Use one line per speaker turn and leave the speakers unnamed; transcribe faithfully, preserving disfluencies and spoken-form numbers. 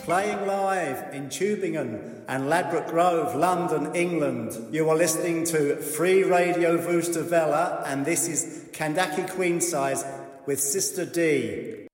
playing live in Tübingen and Ladbroke Grove, London, England. You are listening to Free Radio Wüste Welle, and this is Kandaki Queen Size with Sister D.